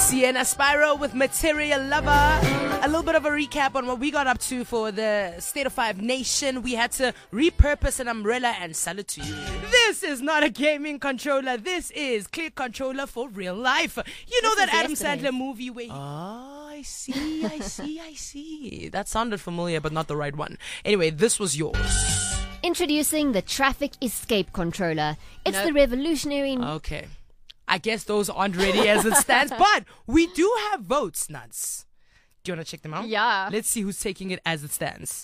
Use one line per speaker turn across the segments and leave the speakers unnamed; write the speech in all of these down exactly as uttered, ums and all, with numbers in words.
Sienna Spyro with Material Lover. A little bit of a recap on what we got up to for the State of Five Nation. We had to repurpose an umbrella and sell it to you. This is not a gaming controller. This is Clear Controller for real life. You know
This
that
is
Adam
yesterday.
Sandler movie where he... Oh, I see, I see, I see. That sounded familiar, but not the right one. Anyway, this was yours.
Introducing the Traffic Escape Controller. It's
No.
the revolutionary...
Okay. I guess those aren't ready as it stands, but we do have votes, Nuts. Do you want to check them out?
Yeah.
Let's see who's taking it as it stands.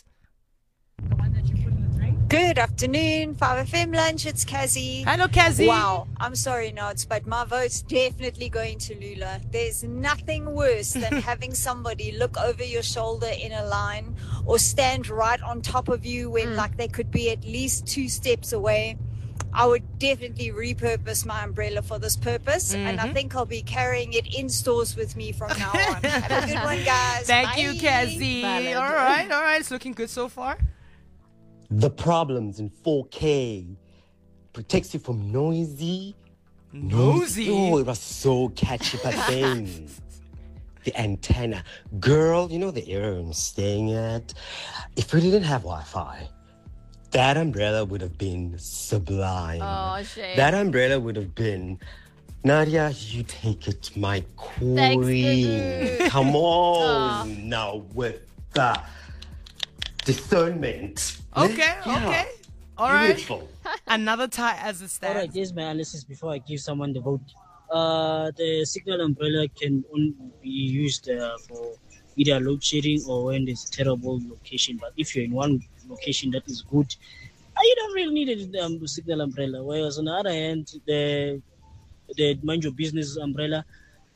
Good afternoon, five F M lunch. It's Kazi.
Hello, Kazi.
Wow, I'm sorry, Nods, but my vote's definitely going to Lula. There's nothing worse than having somebody look over your shoulder in a line or stand right on top of you when,
Mm.
like, they could be at least two steps away. I would definitely repurpose my umbrella for this purpose, and I think I'll be carrying it in stores with me from now on. Have a good one, guys.
Thank
Bye.
you, Kazi.
Valid.
All right, all right. It's looking good so far.
The problems in four K protects you from noisy.
Nosy.
Oh, it was so catchy, but then the antenna. Girl, you know the area I'm staying at? If we didn't have Wi-Fi, that umbrella would have been sublime.
Oh, shame.
That umbrella would have been, Nadia, you take it, my queen.
Thanks, Gugu.
Come on now with the discernment.
Okay,
Yeah.
okay. All right.
Beautiful.
Another tie as it
All right,
stands.
here's my analysis before I give someone the vote. Uh, the signal umbrella can only be used uh, for either load shedding or when there's terrible location. But if you're in one location that is good, uh, you don't really need a um, signal umbrella. Whereas on the other hand, the the mind your business umbrella,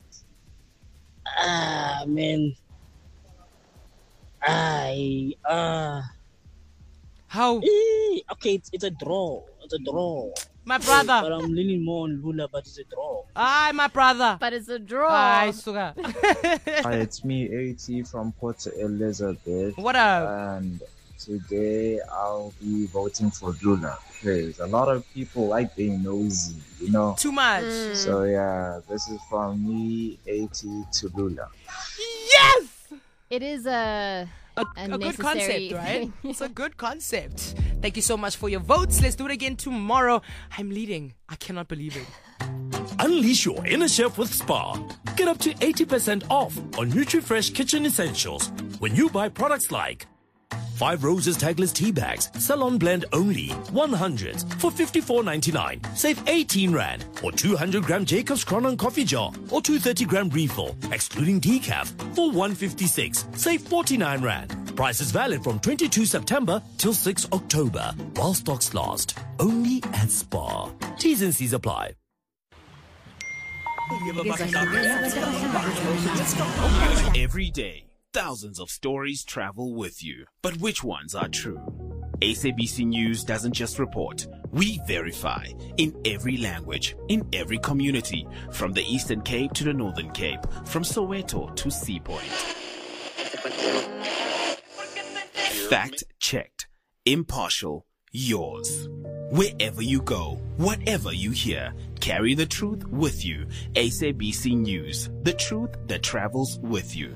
ah man, I ah.
How?
Eh, okay, it's, it's a draw. It's a draw.
My
But
brother.
I'm leaning more on Lula, but it's a draw.
Hi, my brother.
But it's a draw.
Hi, Suga.
Hi, it's me, AT from Port Elizabeth,
What up?
and today I'll be voting for Lula because a lot of people like being nosy, you know.
Too much.
Mm.
So yeah, this is from me, AT to Lula.
Yes!
It is a...
A,
A
a good
necessary
concept, right?
thing.
It's a good concept. Thank you so much for your votes. Let's do it again tomorrow. I'm leading. I cannot believe it.
Unleash your inner chef with Spar. Get up to eighty percent off on NutriFresh kitchen essentials when you buy products like Five Roses Tagless Tea Bags, Salon Blend only, one hundred for fifty-four ninety-nine. Save eighteen rand. Or two hundred gram Jacob's Cronon coffee jar or two hundred thirty gram refill, excluding decaf, for one fifty-six. Save forty-nine rand. Price is valid from twenty-second September till sixth October, while stocks last. Only at Spar. T's and C's apply.
Every day, thousands of stories travel with you. But which ones are true? S A B C News doesn't just report. We verify in every language, in every community, from the Eastern Cape to the Northern Cape, from Soweto to Sea Point. Fact checked. Impartial. Yours. Wherever you go, whatever you hear, carry the truth with you. S A B C News. The truth that travels with you.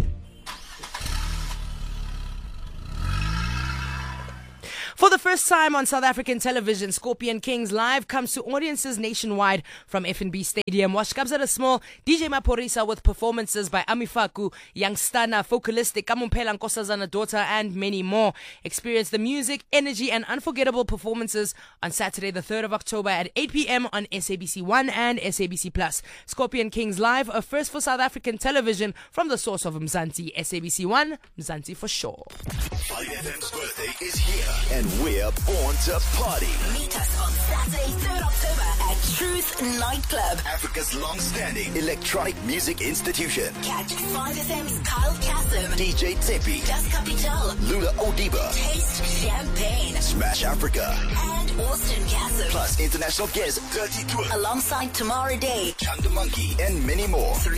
For the first time on South African television, Scorpion Kings Live comes to audiences nationwide from F N B Stadium. Watch Kabza Small, D J Maporisa with performances by Amifaku, Youngstana, Focalistic, Kamumpela Nkosazana Daughter, and many more. Experience the music, energy, and unforgettable performances on Saturday, the third of October at eight p.m. on S A B C One and S A B C Plus. Scorpion Kings Live, a first for South African television from the source of Mzansi. S A B C One, Mzansi for sure.
five F M's birthday is here, and we're born to party.
Meet us on Saturday, third of October at Truth Nightclub,
Africa's long-standing electronic music institution.
Catch five F M's Kyle Kasim,
D J Tsepi,
Das Capital,
Lula Odiba,
Taste Champagne,
Smash Africa,
and Austin Kasim.
plus international guest Dirty Twill,
Alongside Tamara Day,
Chanda Monkey, and many more.